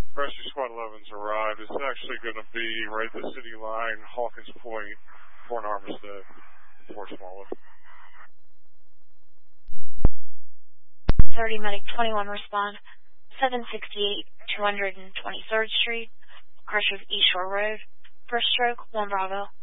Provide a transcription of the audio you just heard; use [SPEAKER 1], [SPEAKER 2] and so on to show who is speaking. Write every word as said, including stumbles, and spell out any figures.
[SPEAKER 1] Rescue Squad eleven's arrived. It's actually going to be right at the city line, Hawkins Point, Fort Armistead, Fort Smallwood.
[SPEAKER 2] thirty Medic twenty-one respond. seven sixty-eight, two hundred twenty-third Street, crush of East Shore Road. First stroke, one Bravo.